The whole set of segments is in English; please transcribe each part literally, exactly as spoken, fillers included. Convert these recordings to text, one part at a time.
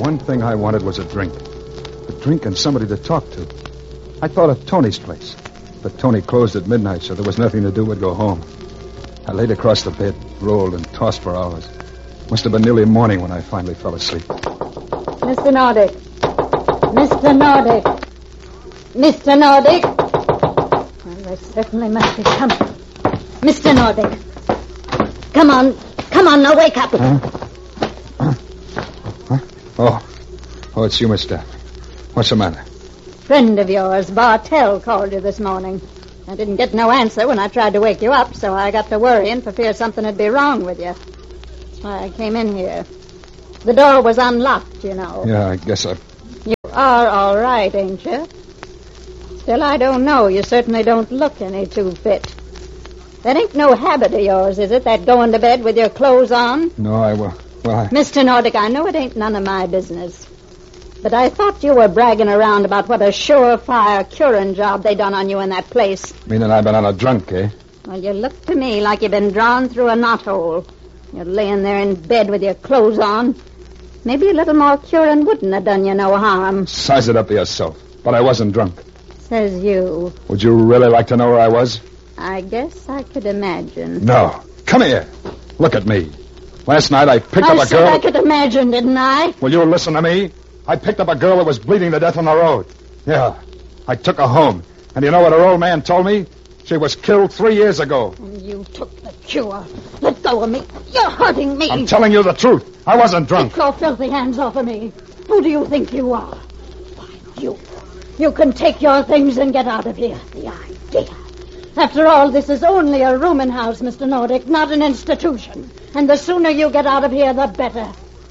one thing I wanted was a drink. A drink and somebody to talk to. I thought of Tony's place. But Tony closed at midnight, so there was nothing to do but go home. I laid across the bed, rolled and tossed for hours. Must have been nearly morning when I finally fell asleep. Mister Nordic. Mister Nordic. Mister Nordic. Well, there certainly must be something. Mister Nordic. Come on. Come on, now wake up. Huh? Huh? Huh? Oh. Oh, it's you, Mister. What's the matter? Friend of yours, Bartell, called you this morning. I didn't get no answer when I tried to wake you up, so I got to worrying for fear something would be wrong with you. That's why I came in here. The door was unlocked, you know. Yeah, I guess I... You are all right, ain't you? Still, I don't know. You certainly don't look any too fit. That ain't no habit of yours, is it, that going to bed with your clothes on? No, I will. Well, I... Mister Nordic, I know it ain't none of my business. But I thought you were bragging around about what a surefire curing job they done on you in that place. Meaning I've been on a drunk, eh? Well, you look to me like you've been drawn through a knothole. You're laying there in bed with your clothes on. Maybe a little more curing wouldn't have done you no harm. Size it up yourself. But I wasn't drunk. Says you. Would you really like to know where I was? I guess I could imagine. No. Come here. Look at me. Last night I picked I up a said girl... I could imagine, didn't I? Will you listen to me? I picked up a girl that was bleeding to death on the road. Yeah. I took her home. And you know what her old man told me? She was killed three years ago. And you took the cure. Let go of me. You're hurting me. I'm telling you the truth. I wasn't drunk. Get your filthy hands off of me. Who do you think you are? Why, you. You can take your things and get out of here. The idea. After all, this is only a rooming house, Mister Nordic, not an institution. And the sooner you get out of here, the better.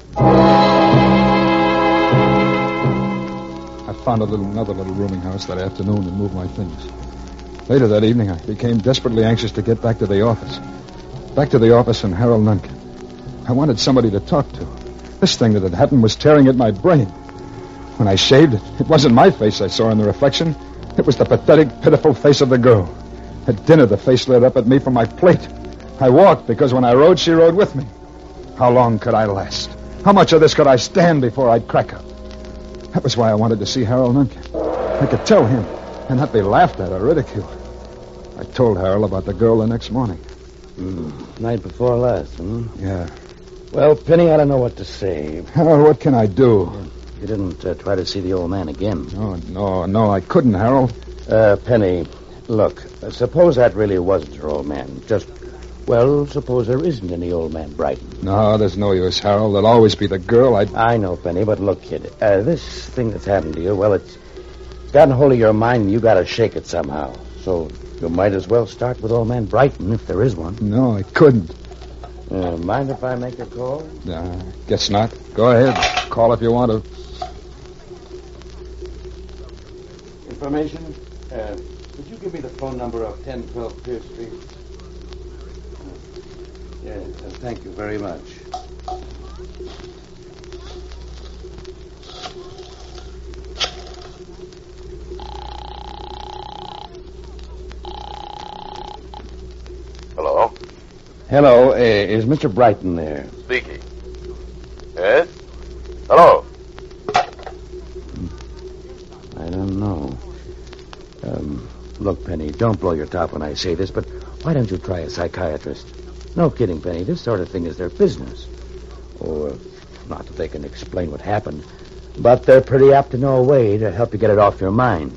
I found a little, another little rooming house that afternoon and moved my things. Later that evening, I became desperately anxious to get back to the office. Back to the office and Harold Nunkin. I wanted somebody to talk to. This thing that had happened was tearing at my brain. When I shaved, it wasn't my face I saw in the reflection. It was the pathetic, pitiful face of the girl. At dinner, the face lit up at me from my plate. I walked because when I rode, she rode with me. How long could I last? How much of this could I stand before I'd crack up? That was why I wanted to see Harold Nunkin. I could tell him and not be laughed at or ridiculed. I told Harold about the girl the next morning. Mm, night before last, hmm? Yeah. Well, Penny, I don't know what to say. Harold, what can I do? You didn't uh, try to see the old man again. No, no, no, I couldn't, Harold. Uh, Penny, look, uh, suppose that really wasn't your old man. Just, well, suppose there isn't any old man Brighton. No, there's no use, Harold. There'll always be the girl I'd... I know, Penny, but look, kid, uh, this thing that's happened to you, well, it's gotten hold of your mind and you got to shake it somehow. So you might as well start with old man Brighton, if there is one. No, I couldn't. Uh, mind if I make a call? Uh, guess not. Go ahead. Call if you want to. Information? Uh, could you give me the phone number of ten twelve Pierce Street? Yes, uh, thank you very much. Hello? Hello, uh, is Mister Brighton there? Speaking. Yes? Hello? I don't know. Um, look, Penny, don't blow your top when I say this, but why don't you try a psychiatrist? No kidding, Penny. This sort of thing is their business. Or, not that they can explain what happened, but they're pretty apt to know a way to help you get it off your mind.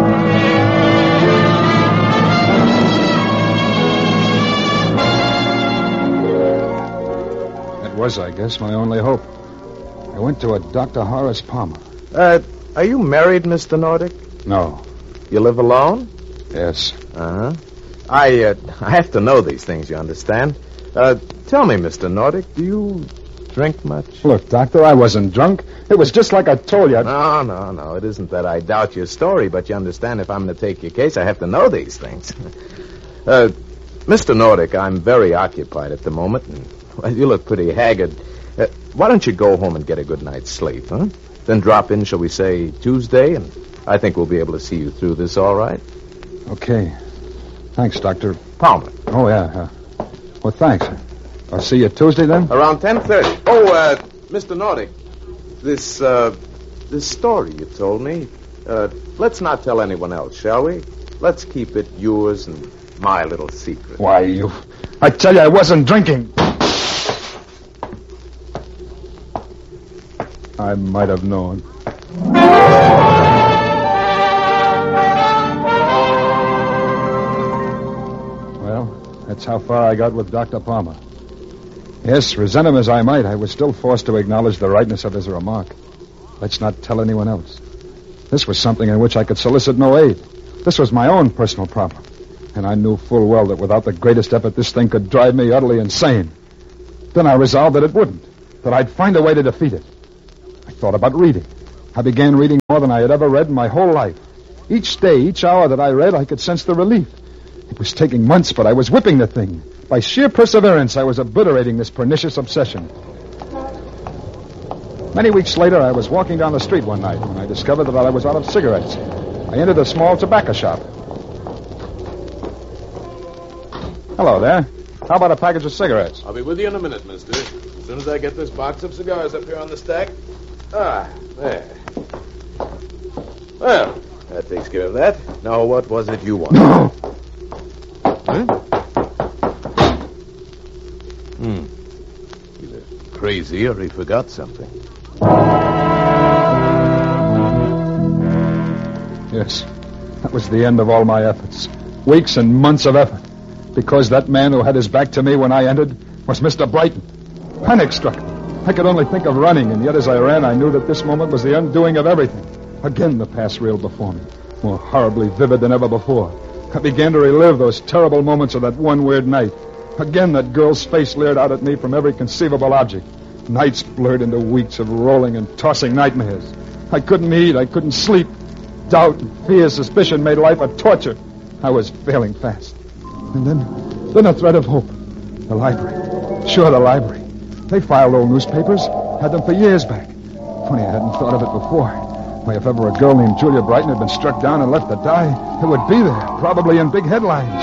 That was, I guess, my only hope. I went to a Doctor Horace Palmer. Uh, are you married, Mister Nordic? No. You live alone? Yes. Uh-huh. I, uh, I have to know these things, you understand? Uh, tell me, Mister Nordic, do you drink much? Look, Doctor, I wasn't drunk. It was just like I told you. No, no, no. It isn't that I doubt your story, but you understand if I'm going to take your case, I have to know these things. uh, Mister Nordic, I'm very occupied at the moment, and well, you look pretty haggard. Uh, why don't you go home and get a good night's sleep, huh? Then drop in, shall we say, Tuesday, and I think we'll be able to see you through this all right. Okay. Thanks, Doctor Palmer. Oh, yeah. Uh, well, thanks. I'll see you Tuesday, then? Around ten thirty. Oh, uh, Mister Nordic, this, uh, this story you told me, uh, let's not tell anyone else, shall we? Let's keep it yours and my little secret. Why, you... I tell you, I wasn't drinking. I might have known. Well, that's how far I got with Doctor Palmer. Yes, resent him as I might, I was still forced to acknowledge the rightness of his remark. Let's not tell anyone else. This was something in which I could solicit no aid. This was my own personal problem. And I knew full well that without the greatest effort, this thing could drive me utterly insane. Then I resolved that it wouldn't, that I'd find a way to defeat it. I thought about reading. I began reading more than I had ever read in my whole life. Each day, each hour that I read, I could sense the relief. It was taking months, but I was whipping the thing. By sheer perseverance, I was obliterating this pernicious obsession. Many weeks later, I was walking down the street one night when I discovered that I was out of cigarettes. I entered a small tobacco shop. Hello there. How about a package of cigarettes? I'll be with you in a minute, mister. As soon as I get this box of cigars up here on the stack. Ah, there. Well, that takes care of that. Now, what was it you wanted? No! Huh? Hmm. Either crazy or he forgot something. Yes, that was the end of all my efforts. Weeks and months of effort. Because that man who had his back to me when I entered was Mister Brighton. Panic struck me. I could only think of running, and yet as I ran, I knew that this moment was the undoing of everything. Again, the past reeled before me, more horribly vivid than ever before. I began to relive those terrible moments of that one weird night. Again, that girl's face leered out at me from every conceivable object. Nights blurred into weeks of rolling and tossing nightmares. I couldn't eat. I couldn't sleep. Doubt and fear, suspicion made life a torture. I was failing fast. And then, then a thread of hope. The library. Sure, the library. They filed old newspapers. Had them for years back. Funny I hadn't thought of it before. Why, if ever a girl named Julia Brighton had been struck down and left to die, it would be there, probably in big headlines.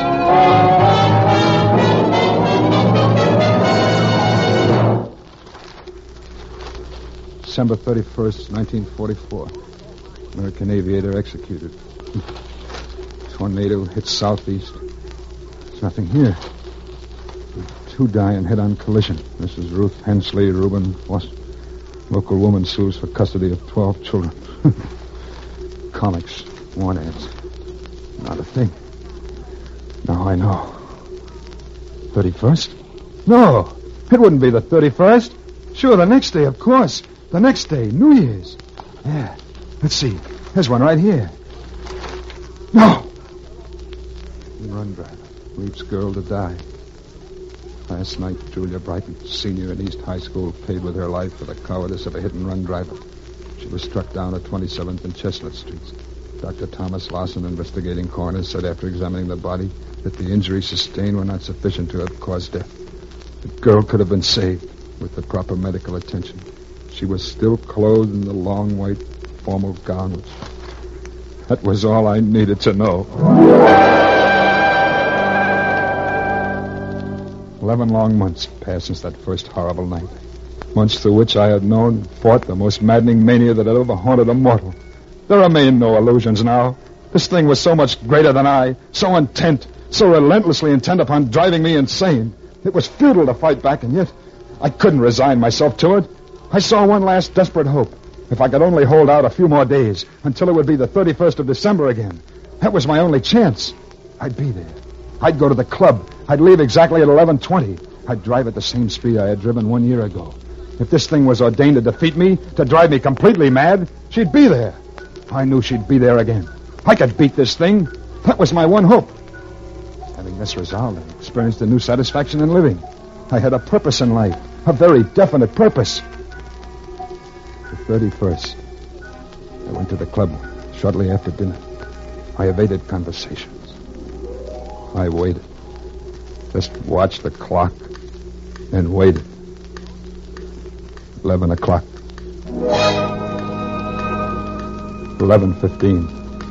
December thirty-first, nineteen forty-four. American aviator executed. Tornado hit southeast. There's nothing here. Two die in head-on collision. Missus Ruth Hensley, Reuben Foster. Local woman sues for custody of twelve children. Comics, want ads. Not a thing. Now I know. thirty-first? No, it wouldn't be the thirty-first. Sure, the next day, of course. The next day, New Year's. Yeah, let's see. There's one right here. No! Run driver. Leaves girl to die. Last night, Julia Brighton, senior in East High School, paid with her life for the cowardice of a hit-and-run driver. She was struck down at twenty-seventh and Chestnut Streets. Doctor Thomas Lawson, investigating coroner, said after examining the body that the injuries sustained were not sufficient to have caused death. The girl could have been saved with the proper medical attention. She was still clothed in the long white formal gown. Which... That was all I needed to know. Eleven long months passed since that first horrible night. Months through which I had known and fought the most maddening mania that had ever haunted a mortal. There remained no illusions now. This thing was so much greater than I, so intent, so relentlessly intent upon driving me insane. It was futile to fight back, and yet I couldn't resign myself to it. I saw one last desperate hope. If I could only hold out a few more days until it would be the thirty-first of December again. That was my only chance. I'd be there. I'd go to the club. I'd leave exactly at eleven twenty. I'd drive at the same speed I had driven one year ago. If this thing was ordained to defeat me, to drive me completely mad, she'd be there. I knew she'd be there again. I could beat this thing. That was my one hope. Having this resolved, I experienced a new satisfaction in living. I had a purpose in life, a very definite purpose. The thirty-first, I went to the club shortly after dinner. I evaded conversations. I waited. Just watched the clock and waited. Eleven o'clock. Eleven fifteen.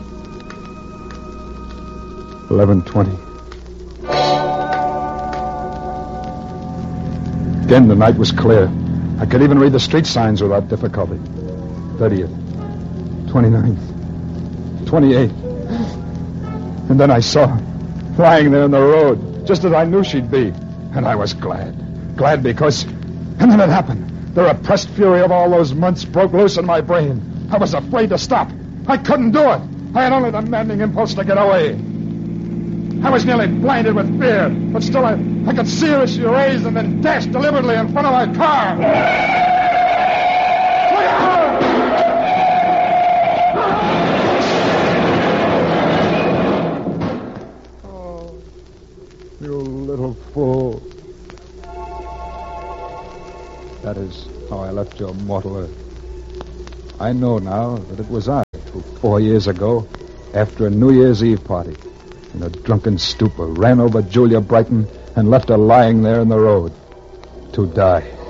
Eleven twenty. Again, the night was clear. I could even read the street signs without difficulty. thirtieth, twenty-ninth, twenty-eighth. And then I saw her lying there in the road, just as I knew she'd be. And I was glad. Glad because... And then it happened. The repressed fury of all those months broke loose in my brain. I was afraid to stop. I couldn't do it. I had only the maddening impulse to get away. I was nearly blinded with fear, but still I, I could see her as she raised and then dashed deliberately in front of my car. Look out! Oh, you little fool. That is how I left your mortal earth. I know now that it was I who, four years ago, after a New Year's Eve party, in a drunken stupor, ran over Julia Brighton and left her lying there in the road to die.